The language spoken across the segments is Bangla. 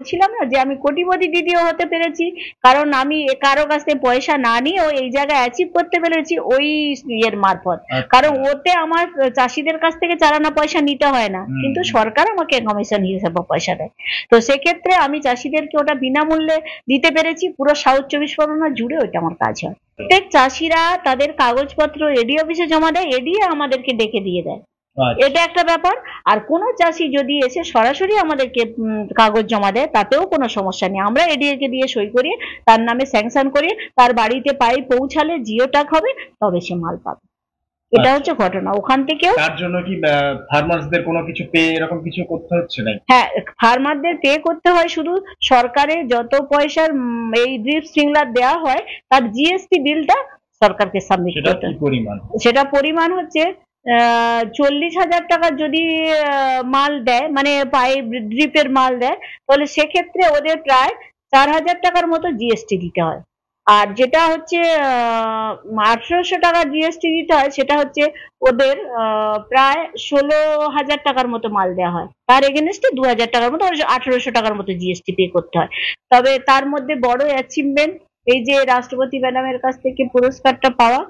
বলছিলাম না যে আমি কোটিপতি দিদিও হতে পেরেছি, কারণ আমি কারো কাছ থেকে পয়সা না নিয়েও এই জায়গায় অ্যাচিভ করতে পেরেছি ওই ইয়ের মারফত। কারণ ওতে আমার চাষিদের কাছ থেকে চালানো পয়সা নিতে হয় না, কিন্তু সরকার আমাকে কমিশন হিসেবে পয়সা দেয়। তো সেক্ষেত্রে আমি চাষিদেরকে ওটা বিনামূল্যে দিতে পেরেছি। পুরো সাউথ 24 পরগনা জুড়ে ওইটা আমার কাজ হয়। প্রত্যেক চাষিরা তাদের কাগজপত্র এডি অফিসে জমা দেয়, এডি আমাদেরকে ডেকে দিয়ে দেয়। এটা একটা ব্যাপার। আর কোন চাষি যদি এসে সরাসরি আমাদেরকে কাগজ জমা দেয় তাতেও কোনো সমস্যা নেই, আমরা এডিএ কে দিয়ে সই করিয়ে তার নামে স্যাংশন করিয়ে তার বাড়িতে পাইপ পৌঁছালে জিও ট্যাগ হবে, তবে সে মাল পাবে। এটা হচ্ছে ঘটনা। ওখান থেকেও তার জন্য কি ফার্মার্সদের কোনো কিছু পে এরকম কিছু করতে হচ্ছে না? হ্যাঁ, ফার্মারদের পে করতে হয়, শুধু সরকারের যত পয়সার এই ড্রিপ স্প্রিংলার দেওয়া হয় তার জিএসটি বিলটা সরকারকে সাবমিট করতে হয়। সেটা পরিমাণ হচ্ছে 40,000 টাকার যদি মাল দেয়, মানে পাইপ ড্রিপের মাল দেয়, তাহলে সেক্ষেত্রে ওদের প্রায় 4,000 টাকার মতো জিএসটি দিতে হয়। আর যেটা হচ্ছে 1800 টাকা জিএসটি দিতে হয়, সেটা হচ্ছে ওদের প্রায় 16,000 টাকার মতো মাল দেওয়া হয়, তার এগেনস্টে 2,000 টাকার মতো 1800 টাকার মতো জিএসটি পে করতে হয়। তবে তার মধ্যে বড় অ্যাচিভমেন্ট এই যে রাষ্ট্রপতি ম্যাডামের কাছ থেকে পুরস্কারটা পাওয়া।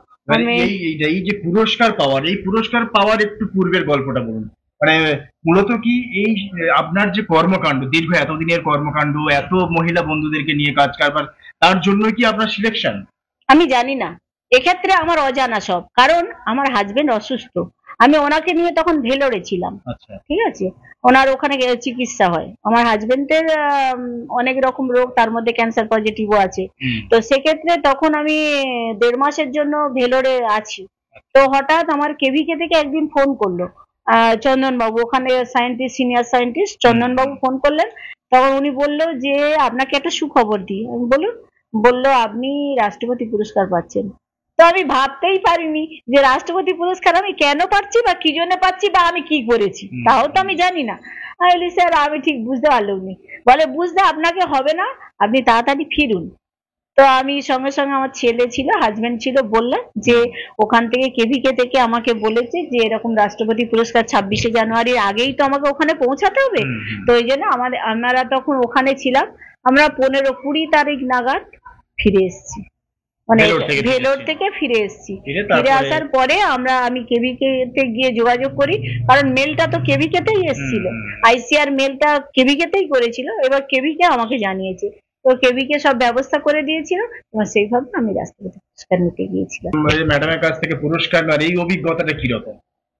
এই যে পুরস্কার পাওয়ার একটু পূর্বের গল্পটা বলুন। মানে মূলত কি এই আপনার যে কর্মকাণ্ড, দীর্ঘ এতদিনের কর্মকাণ্ড, এত মহিলা বন্ধুদেরকে নিয়ে কাজ কারবার, তার জন্য কি আপনার সিলেকশন? আমি জানি না, এক্ষেত্রে আমার অজানা সব, কারণ আমার হাজবেন্ড অসুস্থ, আমি ওনাকে নিয়ে তখন ভেলোরে ছিলাম। ঠিক আছে, ওনার ওখানে চিকিৎসা হয়। আমার হাজবেন্ডের অনেক রকম রোগ, তার মধ্যে ক্যান্সার পজিটিভও আছে। তো সেক্ষেত্রে তখন আমি 1.5 মাসের জন্য ভেলোরে আছি। তো হঠাৎ আমার কেভিকে থেকে একদিন ফোন করলো চন্দন বাবু, ওখানে সায়েন্টিস্ট, সিনিয়র সায়েন্টিস্ট চন্দন বাবু ফোন করলেন। তখন উনি বললো যে আপনাকে একটা সুখবর দিই। আমি বলুন। বললো আপনি রাষ্ট্রপতি পুরস্কার পাচ্ছেন। তো আমি ভাবতেই পারিনি যে রাষ্ট্রপতি পুরস্কার আমি কেন পাচ্ছি বা কি জন্য পাচ্ছি বা আমি কি করেছি, তাও তো আমি জানি না। আমি বলি স্যার আমি ঠিক বুঝতে পারলাম নি। বলে বুঝতে আপনাকে হবে না, আপনি তাড়াতাড়ি ফিরুন। তো আমি সঙ্গে সঙ্গে, আমার ছেলে ছিল, হাজবেন্ড ছিল, বললেন যে ওখান থেকে কেভিকে থেকে আমাকে বলেছে যে এরকম রাষ্ট্রপতি পুরস্কার 26শে জানুয়ারির আগেই তো আমাকে ওখানে পৌঁছাতে হবে। তো এই জন্য আমরা তখন ওখানে ছিলাম। আমরা 15-20 তারিখ নাগাদ ফিরে এসেছি, মানে ভেলোর থেকে ফিরে এসেছি। ফিরে আসার পরে আমি কেভিকে গিয়ে যোগাযোগ করি, কারণ মেলটা তো কেভিকেতেই এসেছিল, আইসিআর মেলটা কেভিকেতেই করেছিল, এবার কেভিকে আমাকে জানিয়েছে। তো কেভিকে সব ব্যবস্থা করে দিয়েছিল, এবং সেইভাবে আমি রাষ্ট্রপতি পুরস্কার নিতে গিয়েছিলাম। ম্যাডামের কাছ থেকে পুরস্কার নেওয়ার এই অভিজ্ঞতাটা কিরকম?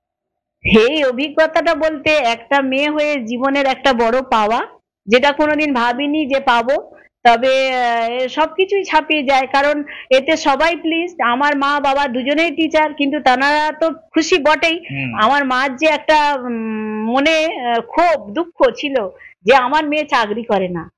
এই অভিজ্ঞতাটা বলতে, একটা মেয়ে হয়ে জীবনের একটা বড় পাওয়া, যেটা কোনোদিন ভাবিনি যে পাবো। তবে সবকিছুই ছাপিয়ে যায়, কারণ এতে সবাই প্লিজ। আমার মা বাবা দুজনেই টিচার, কিন্তু তারা তো খুশি বটেই। আমার মার যে একটা মনে ক্ষোভ দুঃখ ছিল যে আমার মেয়ে চাকরি করে না,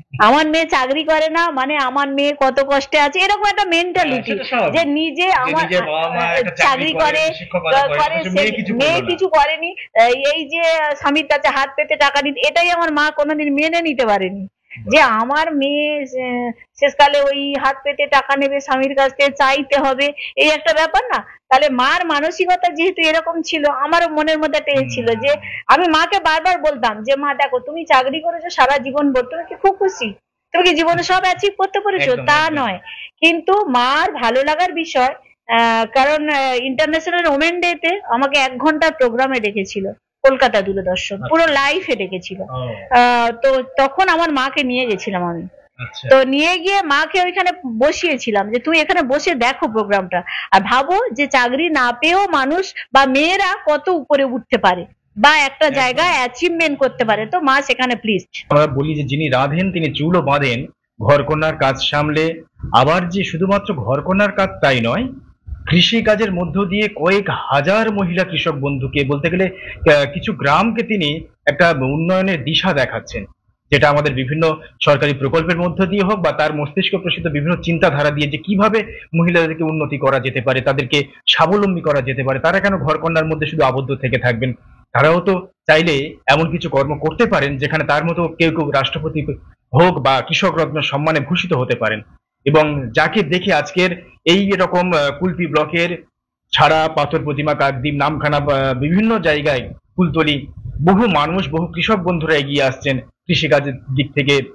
মানে আমার মেয়ে কত কষ্টে আছে, এরকম একটা মেন্টালিটি যে নিজে আমার চাকরি করে মেয়ে কিছু করেনি, এই যে স্বামীর কাছে হাত পেতে টাকা দিতে, এটাই আমার মা কোনোদিন মেনে নিতে পারেনি যে আমার মেয়ে শেষকালে ওই হাত পেতে টাকা নেবে, স্বামীর কাছ থেকে চাইতে হবে, এই একটা ব্যাপার না। তাহলে মার মানসিকতা যেহেতু এরকম ছিল, আমারও মনের মধ্যে একটা ছিল যে আমি মাকে বারবার বলতাম যে মা দেখো, তুমি চাকরি করেছো সারা জীবন ভর, তুমি কি খুব খুশি? তুমি কি জীবনে সব অ্যাচিভ করতে পেরেছো? তা নয়, কিন্তু মার ভালো লাগার বিষয়, কারণ ইন্টারন্যাশনাল ওমেন ডে তে আমাকে 1 ঘন্টার প্রোগ্রামে ডেকেছিল কলকাতা দূরদর্শন, পুরো লাইভে ডেকেছিল। তো তখন আমার মাকে নিয়ে গেছিলাম আমি। তো নিয়ে গিয়ে মাকে ওইখানে বসিয়েছিলাম যে তুই এখানে বসে দেখো প্রোগ্রামটা, আর ভাবো যে চাকরি না পেয়েও মানুষ বা মেয়েরা কত উপরে উঠতে পারে বা একটা জায়গায় অ্যাচিভমেন্ট করতে পারে। তো মা সেখানে প্লিজ। আমরা বলি যে যিনি রাঁধেন তিনি চুলও বাঁধেন, ঘরকন্যার কাজ সামলে। আবার যে শুধুমাত্র ঘরকন্যার কাজ তাই নয়, কৃষি কাজের মধ্য দিয়ে কয়েক হাজার মহিলা কৃষক বন্ধুকে, বলতে গেলে কিছু গ্রামকে তিনি একটা উন্নয়নের দিশা দেখাচ্ছেন, যেটা আমাদের বিভিন্ন সরকারি প্রকল্পের মধ্য দিয়ে হোক বা তার মস্তিষ্ক প্রসূত বিভিন্ন চিন্তাধারা দিয়ে, যে কিভাবে মহিলাদেরকে উন্নতি করা যেতে পারে, তাদেরকে স্বাবলম্বী করা যেতে পারে। তারা কেন ঘরকন্যার মধ্যে শুধু আবদ্ধ থেকে থাকবেন? তারাও তো চাইলে এমন কিছু কর্ম করতে পারেন যেখানে তার মতো কেউ কেউ রাষ্ট্রপতি হোক বা কৃষক রত্ন সম্মানে ভূষিত হতে পারেন। এবং যাকে দেখে আজকের এই এরকম কুলপি ব্লকের ছাড়া, পাথর প্রতিমা, কাকদ্বীপ, নামখানা, বিভিন্ন জায়গায় কুলতলি, বহু মানুষ, বহু কৃষক বন্ধুরা এগিয়ে আসছেন কৃষিকাজের দিক থেকে।